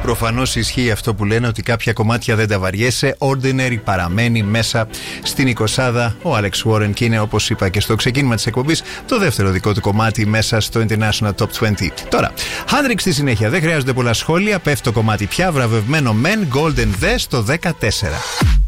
Προφανώς ισχύει αυτό που λένε ότι κάποια κομμάτια δεν τα βαριέσαι. Ordinary παραμένει μέσα στην 20. Ο Alex Warren και είναι, όπως είπα και στο ξεκίνημα της εκπομπής, το δεύτερο δικό του κομμάτι μέσα στο International Top 20. Τώρα, Hendrix στη συνέχεια. Δεν χρειάζονται πολλά σχόλια. Πέφτει το κομμάτι πια. Βραβευμένο Men, Golden The στο 14.